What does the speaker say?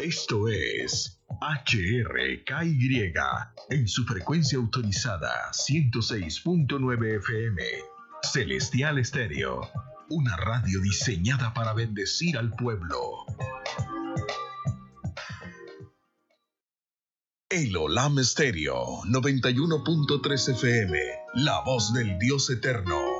Esto es HRKY en su frecuencia autorizada 106.9 FM. Celestial Estéreo, una radio diseñada para bendecir al pueblo. El Olam Estéreo 91.3 FM, la voz del Dios eterno.